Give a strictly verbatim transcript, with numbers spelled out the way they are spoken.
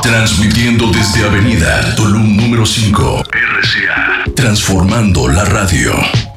Transmitiendo desde Avenida Tulum número cinco, R C A. Transformando la radio.